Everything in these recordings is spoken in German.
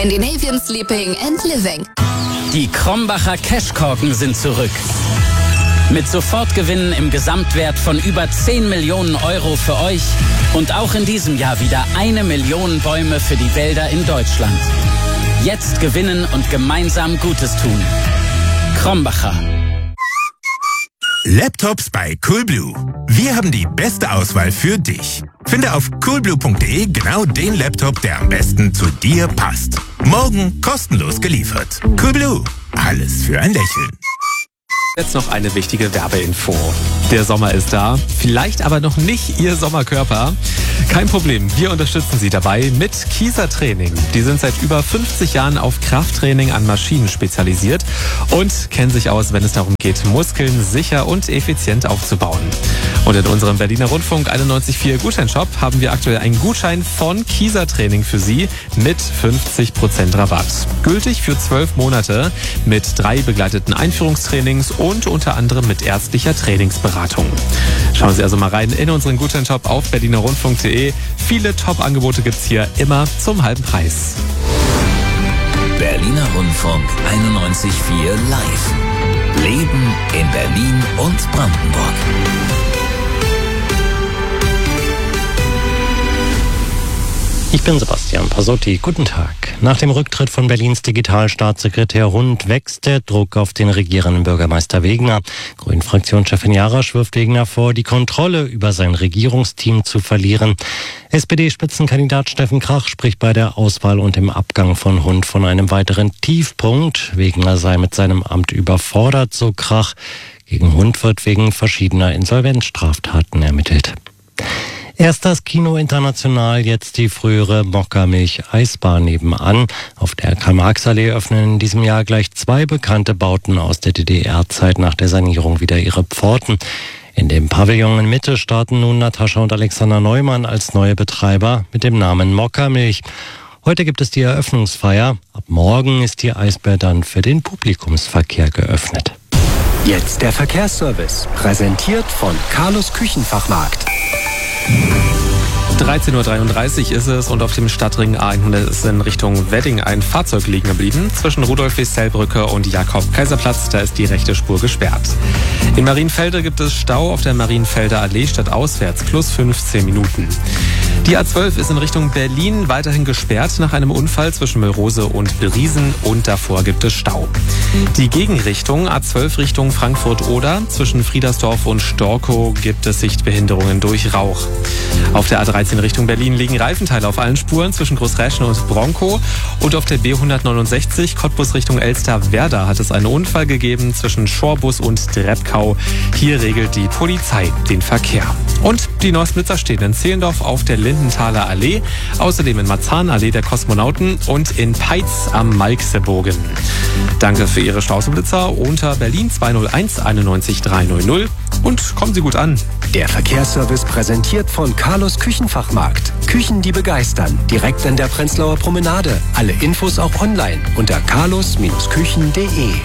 Scandinavian Sleeping and Living. Die Krombacher Cashkorken sind zurück. Mit Sofortgewinnen im Gesamtwert von über 10 Millionen Euro für euch und auch in diesem Jahr wieder 1 Million Bäume für die Wälder in Deutschland. Jetzt gewinnen und gemeinsam Gutes tun. Krombacher. Laptops bei Coolblue. Wir haben die beste Auswahl für dich. Finde auf coolblue.de genau den Laptop, der am besten zu dir passt. Morgen kostenlos geliefert. Coolblue. Alles für ein Lächeln. Jetzt noch eine wichtige Werbeinfo. Der Sommer ist da, vielleicht aber noch nicht Ihr Sommerkörper. Kein Problem, wir unterstützen Sie dabei mit Kieser Training. Die sind seit über 50 Jahren auf Krafttraining an Maschinen spezialisiert und kennen sich aus, wenn es darum geht, Muskeln sicher und effizient aufzubauen. Und in unserem Berliner Rundfunk 91.4 Gutscheinshop haben wir aktuell einen Gutschein von Kieser Training für Sie mit 50% Rabatt. Gültig für 12 Monate mit 3 begleiteten Einführungstrainings und unter anderem mit ärztlicher Trainingsberatung. Schauen Sie also mal rein in unseren Gutscheinshop auf berlinerrundfunk.de. Viele Top-Angebote gibt's hier immer zum halben Preis. Berliner Rundfunk 91.4 Live. Leben in Berlin und Brandenburg. Ich bin Sebastian Pasotti. Guten Tag. Nach dem Rücktritt von Berlins Digitalstaatssekretär Hund wächst der Druck auf den regierenden Bürgermeister Wegener. Grünen-Fraktionschefin Jarasch wirft Wegener vor, die Kontrolle über sein Regierungsteam zu verlieren. SPD-Spitzenkandidat Steffen Krach spricht bei der Auswahl und dem Abgang von Hund von einem weiteren Tiefpunkt. Wegener sei mit seinem Amt überfordert, so Krach. Gegen Hund wird wegen verschiedener Insolvenzstraftaten ermittelt. Erst das Kino International, jetzt die frühere Mokka-Milch-Eisbahn nebenan. Auf der Karl-Marx-Allee öffnen in diesem Jahr gleich 2 bekannte Bauten aus der DDR-Zeit nach der Sanierung wieder ihre Pforten. In dem Pavillon in Mitte starten nun Natascha und Alexander Neumann als neue Betreiber mit dem Namen Mokka-Milch. Heute gibt es die Eröffnungsfeier. Ab morgen ist die Eisbär dann für den Publikumsverkehr geöffnet. Jetzt der Verkehrsservice, präsentiert von Carlos Küchenfachmarkt. 13.33 Uhr ist es und auf dem Stadtring A100 ist in Richtung Wedding ein Fahrzeug liegen geblieben. Zwischen Rudolf-Westell-Brücke und Jakob-Kaiser-Platz, da ist die rechte Spur gesperrt. In Marienfelde gibt es Stau auf der Marienfelder Allee stadtauswärts, plus 15 Minuten. Die A12 ist in Richtung Berlin weiterhin gesperrt nach einem Unfall zwischen Mölrose und Beriesen und davor gibt es Stau. Die Gegenrichtung A12 Richtung Frankfurt-Oder zwischen Friedersdorf und Storkow gibt es Sichtbehinderungen durch Rauch. Auf der A13 Richtung Berlin liegen Reifenteile auf allen Spuren zwischen Großräschen und Bronkow und auf der B169 Cottbus Richtung Elster-Werda hat es einen Unfall gegeben zwischen Schorbus und Drebkau. Hier regelt die Polizei den Verkehr. Und die Neussblitzer stehen in Zehlendorf auf der Lindenthaler Allee, außerdem in Marzahn Allee der Kosmonauten und in Peitz am Malxebogen. Danke für Ihre Stauseblitzer unter Berlin 201 91 300 und kommen Sie gut an. Der Verkehrsservice präsentiert von Carlos Küchenfachmarkt. Küchen, die begeistern. Direkt an der Prenzlauer Promenade. Alle Infos auch online unter carlos-küchen.de.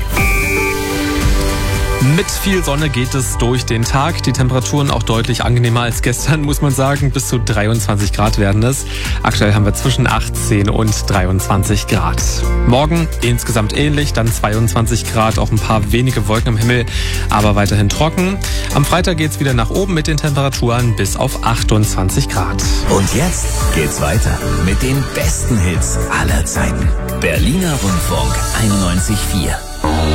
Mit viel Sonne geht es durch den Tag. Die Temperaturen auch deutlich angenehmer als gestern, muss man sagen. Bis zu 23 Grad werden es. Aktuell haben wir zwischen 18 und 23 Grad. Morgen insgesamt ähnlich, dann 22 Grad, auch ein paar wenige Wolken am Himmel, aber weiterhin trocken. Am Freitag geht's wieder nach oben mit den Temperaturen bis auf 28 Grad. Und jetzt geht's weiter mit den besten Hits aller Zeiten. Berliner Rundfunk 91.4.